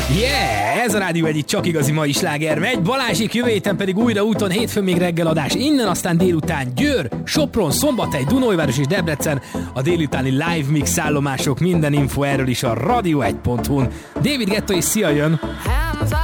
Yeah! Ez a Rádió Egy csak igazi mai sláger megy. Balázsék jövő héten pedig újra úton, hétfőn még reggel adás. Innen aztán délután Győr, Sopron, Szombathely, Dunaújváros és Debrecen. A délutáni live mix állomások, minden info erről is a radio1.hu-n. David Guetta és Sia jön.